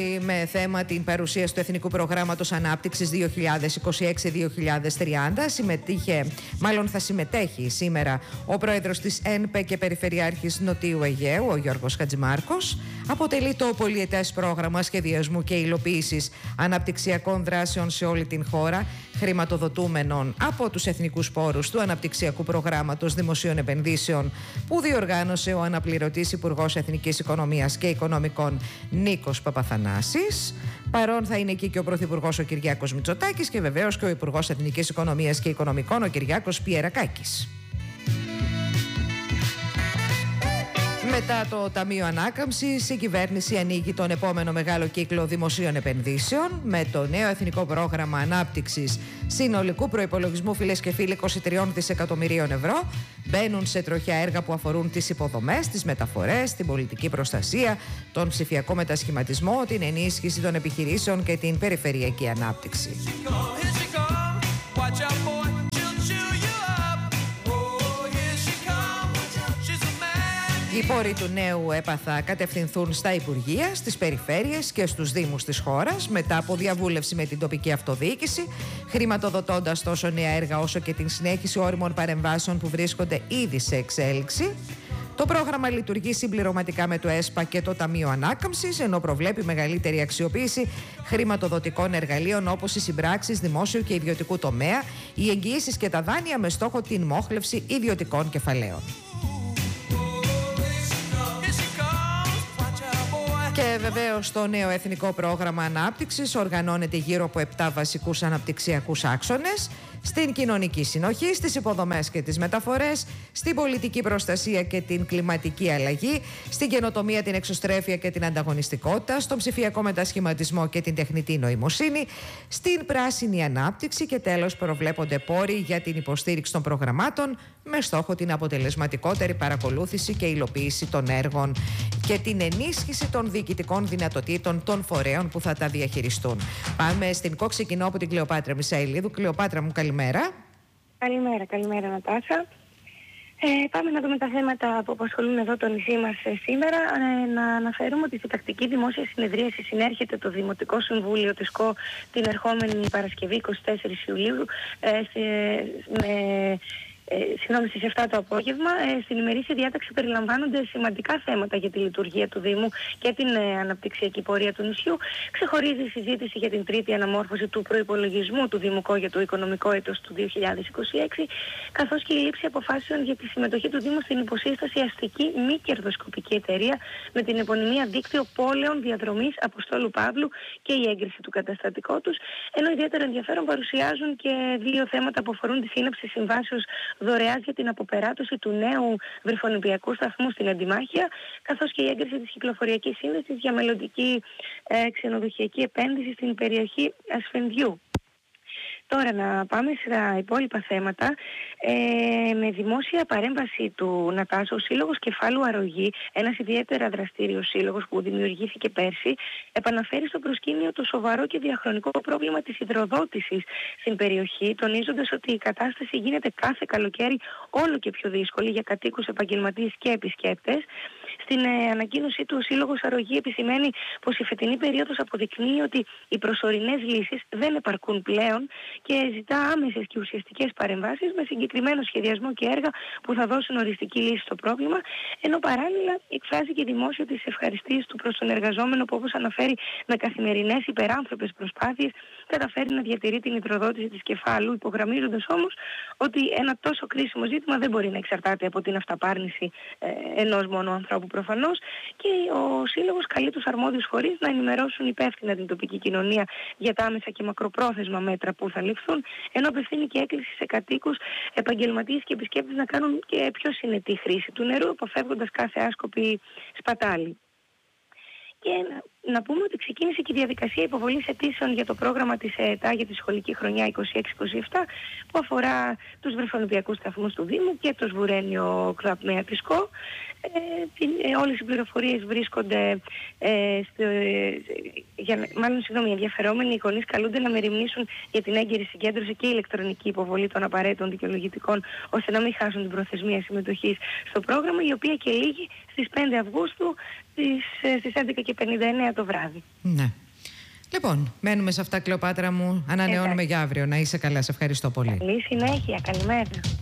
Με θέμα την παρουσίαση του Εθνικού Προγράμματος Ανάπτυξης 2026-2030 θα συμμετέχει σήμερα ο πρόεδρος της ΕΝΠΕ και Περιφερειάρχης Νοτιού Αιγαίου, ο Γιώργος Χατζημάρκος. Αποτελεί το πολυετές πρόγραμμα σχεδιασμού και υλοποίησης αναπτυξιακών δράσεων σε όλη την χώρα, χρηματοδοτούμενων από τους εθνικούς πόρους του Αναπτυξιακού Προγράμματος Δημοσίων Επενδύσεων, που διοργάνωσε ο αναπληρωτής Υπουργός Εθνικής Οικονομίας και Οικονομικών Νίκος Παπαθανάσης. Παρόν θα είναι εκεί και ο Πρωθυπουργός ο Κυριάκος Μητσοτάκης και βεβαίως και ο Υπουργός Εθνικής Οικονομίας και Οικονομικών ο Κυριάκος Πιερακάκης. Μετά το Ταμείο Ανάκαμψης, η κυβέρνηση ανοίγει τον επόμενο μεγάλο κύκλο δημοσίων επενδύσεων με το νέο Εθνικό Πρόγραμμα Ανάπτυξης συνολικού προϋπολογισμού, φίλες και φίλοι, 23 δισεκατομμυρίων ευρώ. Μπαίνουν σε τροχιά έργα που αφορούν τις υποδομές, τις μεταφορές, την πολιτική προστασία, τον ψηφιακό μετασχηματισμό, την ενίσχυση των επιχειρήσεων και την περιφερειακή ανάπτυξη. Οι πόροι του νέου ΕΠΑ θα κατευθυνθούν στα Υπουργεία, στις περιφέρειες και στους Δήμους της χώρας μετά από διαβούλευση με την τοπική αυτοδιοίκηση, χρηματοδοτώντας τόσο νέα έργα όσο και την συνέχιση όριμων παρεμβάσεων που βρίσκονται ήδη σε εξέλιξη. Το πρόγραμμα λειτουργεί συμπληρωματικά με το ΕΣΠΑ και το Ταμείο Ανάκαμψης, ενώ προβλέπει μεγαλύτερη αξιοποίηση χρηματοδοτικών εργαλείων όπως οι συμπράξεις δημόσιου και ιδιωτικού τομέα, οι εγγυήσεις και τα δάνεια με στόχο την μόχλευση ιδιωτικών κεφαλαίων. Και βεβαίως το νέο Εθνικό Πρόγραμμα Ανάπτυξης οργανώνεται γύρω από 7 βασικούς αναπτυξιακούς άξονες: στην κοινωνική συνοχή, στις υποδομές και τις μεταφορές, στην πολιτική προστασία και την κλιματική αλλαγή, στην καινοτομία, την εξωστρέφεια και την ανταγωνιστικότητα, στον ψηφιακό μετασχηματισμό και την τεχνητή νοημοσύνη, στην πράσινη ανάπτυξη και τέλος προβλέπονται πόροι για την υποστήριξη των προγραμμάτων με στόχο την αποτελεσματικότερη παρακολούθηση και υλοποίηση των έργων και την ενίσχυση των διοικητικών δυνατοτήτων των φορέων που θα τα διαχειριστούν. Πάμε στην ΚΟ, ξεκινώ από την Κλεοπάτρα Μισαηλίδου. Κλεοπάτρα μου, καλημέρα. Καλημέρα Νατάσα. Πάμε να δούμε τα θέματα που απασχολούν εδώ το νησί μας σήμερα. Να αναφέρουμε ότι στη τακτική δημόσια συνεδρίαση συνέρχεται το Δημοτικό Συμβούλιο της ΚΟ την ερχόμενη Παρασκευή 24 Ιουλίου στις 7 το απόγευμα. Στην ημερήσια διάταξη περιλαμβάνονται σημαντικά θέματα για τη λειτουργία του Δήμου και την αναπτυξιακή πορεία του νησιού. Ξεχωρίζει η συζήτηση για την τρίτη αναμόρφωση του προϋπολογισμού του Δήμου ΚΟ για το οικονομικό έτος του 2026, καθώς και η λήψη αποφάσεων για τη συμμετοχή του Δήμου στην υποσύσταση αστική μη κερδοσκοπική εταιρεία με την επωνυμία Δίκτυο Πόλεων Διαδρομής Αποστόλου Παύλου και η έγκριση του καταστατικού τους. Ενώ ιδιαίτερο ενδιαφέρον παρουσιάζουν και δύο θέματα που αφορούν τη σύναψη συμβάσεως δωρεάς για την αποπεράτωση του νέου βρυφονιπιακού σταθμού στην Αντιμάχεια, καθώς και η έγκριση της κυκλοφοριακής σύνδεσης για μελλοντική ξενοδοχειακή επένδυση στην περιοχή Ασφενδιού. Τώρα να πάμε στα υπόλοιπα θέματα. Με δημόσια παρέμβαση του Νατάσο, ο Σύλλογος Κεφάλου Αρρωγή, ένας ιδιαίτερα δραστήριος σύλλογος που δημιουργήθηκε πέρσι, επαναφέρει στο προσκήνιο το σοβαρό και διαχρονικό πρόβλημα της υδροδότησης στην περιοχή, τονίζοντας ότι η κατάσταση γίνεται κάθε καλοκαίρι όλο και πιο δύσκολη για κατοίκους, επαγγελματίες και επισκέπτες. Στην ανακοίνωσή του, ο Σύλλογος Αρρωγή επισημαίνει πως η φετινή περίοδος αποδεικνύει ότι οι προσωρινές λύσεις δεν επαρκούν πλέον και ζητά άμεσες και ουσιαστικές παρεμβάσεις με συγκεκριμένο σχεδιασμό και έργα που θα δώσουν οριστική λύση στο πρόβλημα, ενώ παράλληλα εκφράζει και δημόσια τις ευχαριστίες του προς τον εργαζόμενο που, όπως αναφέρει, με καθημερινές υπεράνθρωπες προσπάθειες καταφέρει να διατηρεί την υδροδότηση της Κεφάλου, υπογραμμίζοντας όμως ότι ένα τόσο κρίσιμο ζήτημα δεν μπορεί να εξαρτάται από την αυταπάρνηση ενός μόνο ανθρώπου προφανώς, και ο Σύλλογος καλεί τους αρμόδιους φορείς να ενημερώσουν υπεύθυνα την τοπική κοινωνία για τα άμεσα και μακροπρόθεσμα μέτρα που θα ληφθούν, ενώ απευθύνει και έκκληση σε κατοίκους, επαγγελματίες και επισκέπτες να κάνουν και πιο συνετή χρήση του νερού, αποφεύγοντας κάθε άσκοπη σπατάλη. Και να πούμε ότι ξεκίνησε και η διαδικασία υποβολής αιτήσεων για το πρόγραμμα της ΕΕΤΑ για τη σχολική χρονιά 26-27, που αφορά τους βρυφονιπιακούς σταθμούς του Δήμου και το σβουρένιο ΚΔΑΠ της ΚΟ. Όλες οι πληροφορίες βρίσκονται οι ενδιαφερόμενοι γονείς καλούνται να μεριμνήσουν για την έγκαιρη συγκέντρωση και ηλεκτρονική υποβολή των απαραίτητων δικαιολογητικών, ώστε να μην χάσουν την προθεσμία συμμετοχής στο πρόγραμμα, η οποία και λήγει στις 5 Αυγούστου στις 11:59 το βράδυ. Ναι. Λοιπόν, μένουμε σε αυτά, Κλεοπάτρα μου. Ανανεώνουμε για αύριο. Να είσαι καλά. Σε ευχαριστώ πολύ. Καλή συνέχεια. Καλημέρα.